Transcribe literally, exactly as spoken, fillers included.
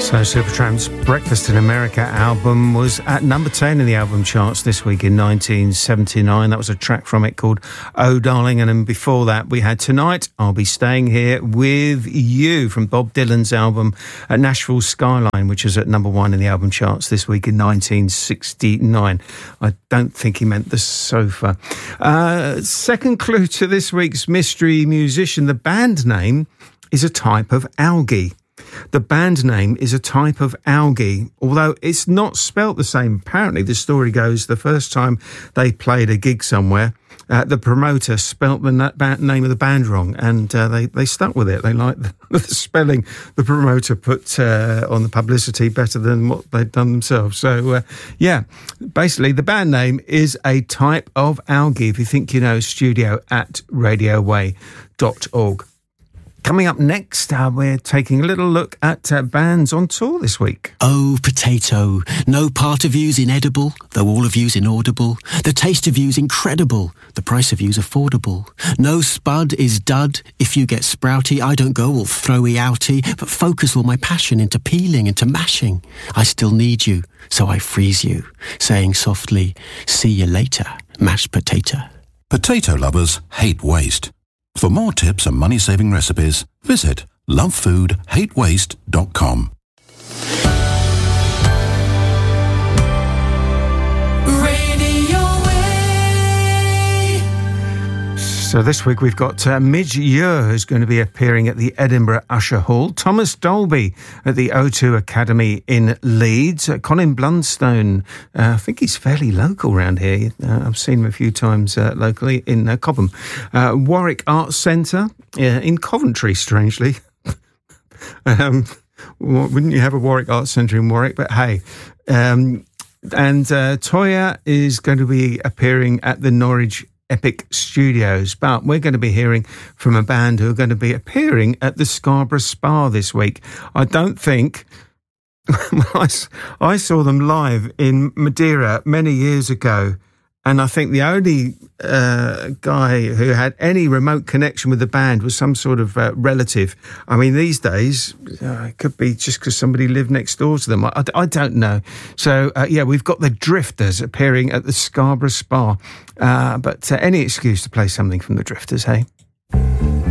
So Supertramp's Breakfast in America album was at number ten in the album charts this week in nineteen seventy-nine. That was a track from it called Oh Darling, and then before that we had Tonight I'll Be Staying Here With You from Bob Dylan's album at Nashville Skyline, which is at number one in the album charts this week in nineteen sixty-nine. I don't think he meant the sofa. Uh, second clue to this week's mystery musician, the band name is a type of algae. The band name is a type of algae, although it's not spelt the same. Apparently, the story goes the first time they played a gig somewhere, uh, the promoter spelt the name of the band wrong, and uh, they, they stuck with it. They liked the, the spelling the promoter put uh, on the publicity better than what they'd done themselves. So, uh, yeah, basically, the band name is a type of algae. If you think you know, studio at radio way dot org. Coming up next, uh, we're taking a little look at uh, bands on tour this week. Oh, potato, no part of you's inedible, though all of you's inaudible. The taste of you's incredible, the price of you's affordable. No spud is dud, if you get sprouty, I don't go all throwy outy, but focus all my passion into peeling, into mashing. I still need you, so I freeze you, saying softly, see you later, mashed potato. Potato lovers hate waste. For more tips and money-saving recipes, visit love food hate waste dot com. So this week we've got uh, Midge Ure, who's going to be appearing at the Edinburgh Usher Hall, Thomas Dolby at the O two Academy in Leeds, uh, Colin Blunstone, uh, I think he's fairly local around here, uh, I've seen him a few times uh, locally in uh, Cobham, uh, Warwick Arts Centre uh, in Coventry, strangely. um, wouldn't you have a Warwick Arts Centre in Warwick? But hey, um, and uh, Toya is going to be appearing at the Norwich Epic Studios, but we're going to be hearing from a band who are going to be appearing at the Scarborough Spa this week. I don't think I, I saw them live in Madeira many years ago, and I think the only uh, guy who had any remote connection with the band was some sort of uh, relative. I mean, these days, uh, it could be just because somebody lived next door to them. I, I, I don't know. So, uh, yeah, we've got the Drifters appearing at the Scarborough Spa. Uh, but uh, any excuse to play something from the Drifters, hey?